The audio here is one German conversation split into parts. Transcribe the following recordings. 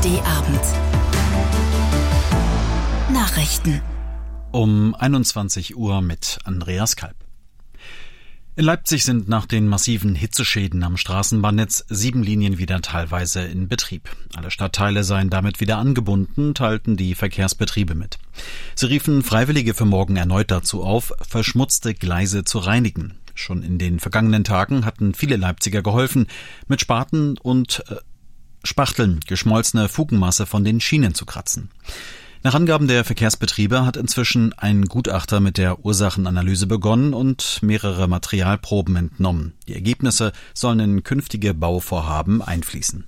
ARD-Abend. Nachrichten. Um 21 Uhr mit Andreas Kalb. In Leipzig sind nach den massiven Hitzeschäden am Straßenbahnnetz 7 Linien wieder teilweise in Betrieb. Alle Stadtteile seien damit wieder angebunden, teilten die Verkehrsbetriebe mit. Sie riefen Freiwillige für morgen erneut dazu auf, verschmutzte Gleise zu reinigen. Schon in den vergangenen Tagen hatten viele Leipziger geholfen, mit Spaten und Spachteln geschmolzene Fugenmasse von den Schienen zu kratzen. Nach Angaben der Verkehrsbetriebe hat inzwischen ein Gutachter mit der Ursachenanalyse begonnen und mehrere Materialproben entnommen. Die Ergebnisse sollen in künftige Bauvorhaben einfließen.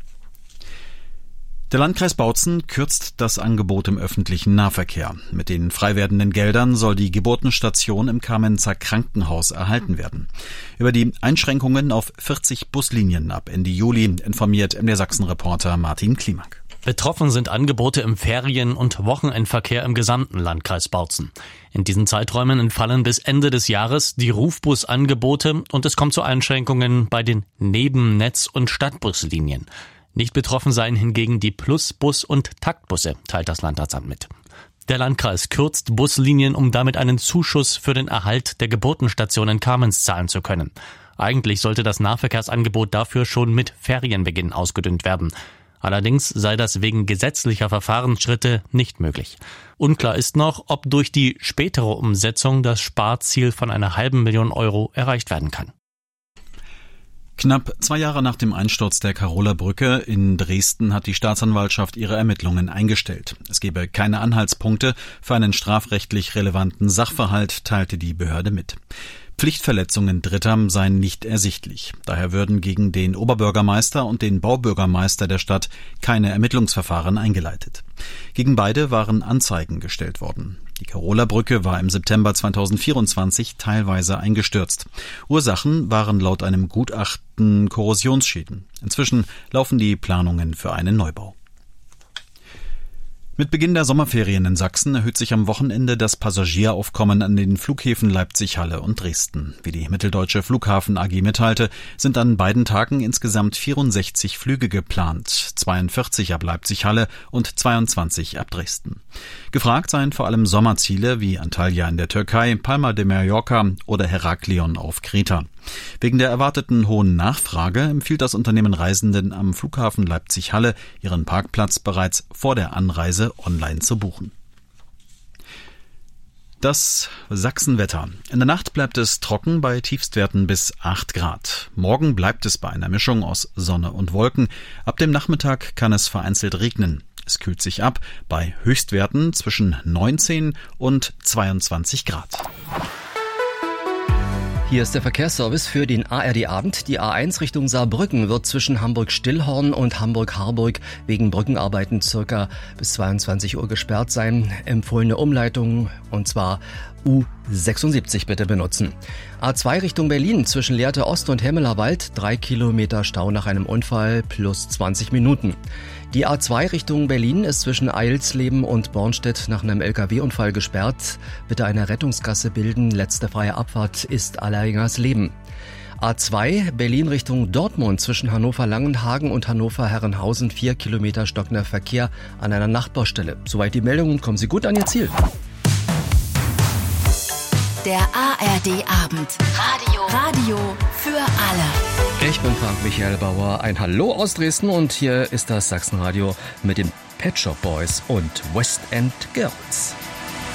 Der Landkreis Bautzen kürzt das Angebot im öffentlichen Nahverkehr. Mit den frei werdenden Geldern soll die Geburtenstation im Kamenzer Krankenhaus erhalten werden. Über die Einschränkungen auf 40 Buslinien ab Ende Juli informiert MDR Sachsen-Reporter Martin Klimak. Betroffen sind Angebote im Ferien- und Wochenendverkehr im gesamten Landkreis Bautzen. In diesen Zeiträumen entfallen bis Ende des Jahres die Rufbusangebote und es kommt zu Einschränkungen bei den Nebennetz- und Stadtbuslinien. Nicht betroffen seien hingegen die Plusbus- und Taktbusse, teilt das Landratsamt mit. Der Landkreis kürzt Buslinien, um damit einen Zuschuss für den Erhalt der Geburtenstation in Kamenz zahlen zu können. Eigentlich sollte das Nahverkehrsangebot dafür schon mit Ferienbeginn ausgedünnt werden. Allerdings sei das wegen gesetzlicher Verfahrensschritte nicht möglich. Unklar ist noch, ob durch die spätere Umsetzung das Sparziel von einer €500.000 erreicht werden kann. Knapp 2 Jahre nach dem Einsturz der Karoler Brücke in Dresden hat die Staatsanwaltschaft ihre Ermittlungen eingestellt. Es gebe keine Anhaltspunkte für einen strafrechtlich relevanten Sachverhalt, teilte die Behörde mit. Pflichtverletzungen Dritter seien nicht ersichtlich. Daher würden gegen den Oberbürgermeister und den Baubürgermeister der Stadt keine Ermittlungsverfahren eingeleitet. Gegen beide waren Anzeigen gestellt worden. Die Karoler Brücke war im September 2024 teilweise eingestürzt. Ursachen waren laut einem Gutachten Korrosionsschäden. Inzwischen laufen die Planungen für einen Neubau. Mit Beginn der Sommerferien in Sachsen erhöht sich am Wochenende das Passagieraufkommen an den Flughäfen Leipzig-Halle und Dresden. Wie die Mitteldeutsche Flughafen AG mitteilte, sind an beiden Tagen insgesamt 64 Flüge geplant, 42 ab Leipzig-Halle und 22 ab Dresden. Gefragt seien vor allem Sommerziele wie Antalya in der Türkei, Palma de Mallorca oder Heraklion auf Kreta. Wegen der erwarteten hohen Nachfrage empfiehlt das Unternehmen Reisenden am Flughafen Leipzig-Halle, ihren Parkplatz bereits vor der Anreise online zu buchen. Das Sachsenwetter. In der Nacht bleibt es trocken bei Tiefstwerten bis 8 Grad. Morgen bleibt es bei einer Mischung aus Sonne und Wolken. Ab dem Nachmittag kann es vereinzelt regnen. Es kühlt sich ab bei Höchstwerten zwischen 19 und 22 Grad. Hier ist der Verkehrsservice für den ARD-Abend. Die A1 Richtung Saarbrücken wird zwischen Hamburg-Stillhorn und Hamburg-Harburg wegen Brückenarbeiten circa bis 22 Uhr gesperrt sein. Empfohlene Umleitung, und zwar U76 bitte benutzen. A2 Richtung Berlin zwischen Lehrte Ost und Hemmelerwald 3 Kilometer Stau nach einem Unfall plus 20 Minuten. Die A2 Richtung Berlin ist zwischen Eilsleben und Bornstedt nach einem LKW-Unfall gesperrt. Bitte eine Rettungsgasse bilden. Letzte freie Abfahrt ist Allerhingersleben. A2 Berlin Richtung Dortmund zwischen Hannover-Langenhagen und Hannover-Herrenhausen 4 Kilometer stockender Verkehr an einer Nachbaustelle. Soweit die Meldungen, kommen Sie gut an Ihr Ziel. Der ARD-Abend. Radio für alle. Ich bin Frank Michael Bauer. Ein Hallo aus Dresden und hier ist das Sachsenradio mit den Pet Shop Boys und West End Girls.